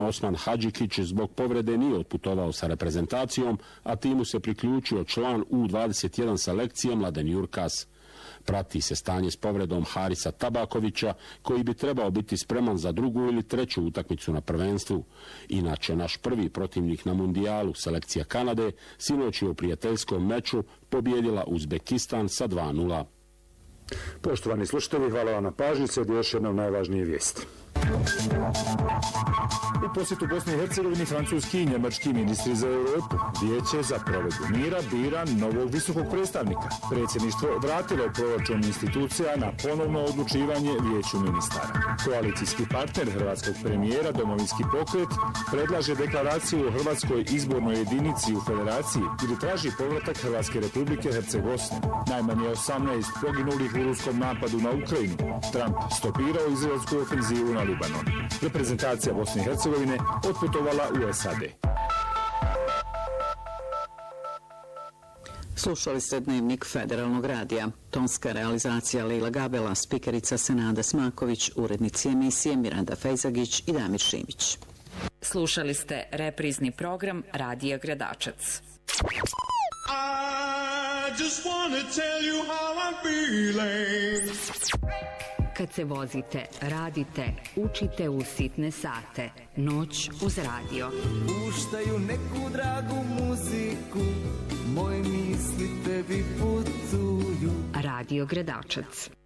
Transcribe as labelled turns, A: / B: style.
A: Osman Hadžikić zbog povrede nije otputovao sa reprezentacijom, a timu se priključio član U21 selekcije Mladen Jurkas. Prati se stanje s povredom Harisa Tabakovića, koji bi trebao biti spreman za drugu ili treću utakmicu na prvenstvu. Inače, naš prvi protivnik na mundijalu, selekcija Kanade, sinoć je u prijateljskom meču pobijedila Uzbekistan sa 2:0.
B: Poštovani slušatelji, hvala vam na pažnji, slijedi još jedna najvažnije vijesti. U posjetu Bosni i Hercegovini francuski i njemački ministri za Europu. Vijeće za provedbu mira bira novog visokog predstavnika. Predsjedništvo vratilo proračun institucija na ponovno odlučivanje vijeću ministara. Koalicijski partner hrvatskog premijera Domovinski pokret predlaže deklaraciju o hrvatskoj izbornoj jedinici u federaciji ili traži povratak Hrvatske republike Herceg-Bosne. Najmanje 18 poginulih u ruskom napadu na Ukrajinu. Trump stopirao izraelsku ofenzivu na Libanon. Reprezentacija Bosne i Hercegovine otputovala u SAD.
C: Slušali ste Dnevnik Federalnog radija. Tonska realizacija Lejla Gabela, spikerica Senada Smaković, urednici emisije Miranda Fejzagić i Damir Šimić.
D: Slušali ste reprizni program Radija Gradačac. Kad se vozite, radite, učite u sitne sate, noć uz radio.
E: Puštaju neku dragu muziku, moje misli tebi putuju.
D: Radio Gradačac.